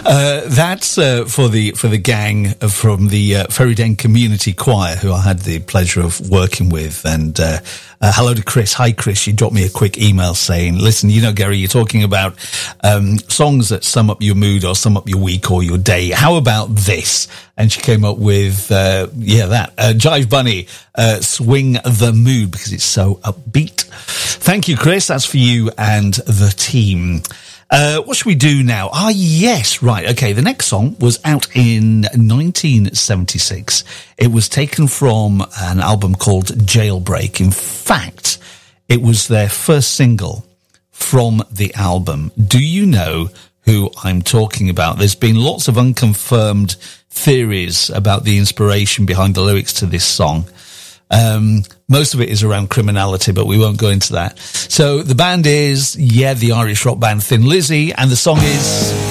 That's for the gang from the Ferryden Community Choir, who I had the pleasure of working with. And hello to Chris. Hi, Chris. You dropped me a quick email saying, listen, Gary, you're talking about songs that sum up your mood or sum up your week or your day. How about this? And she came up with, that. Jive Bunny, Swing the Mood, because it's so upbeat. Thank you, Chris. That's for you and the team. What should we do now? Yes, right. Okay, the next song was out in 1976. It was taken from an album called Jailbreak. In fact, it was their first single from the album. Do you know who I'm talking about? There's been lots of unconfirmed theories about the inspiration behind the lyrics to this song. Most of it is around criminality, but we won't go into that. So the band is, the Irish rock band Thin Lizzy, and the song is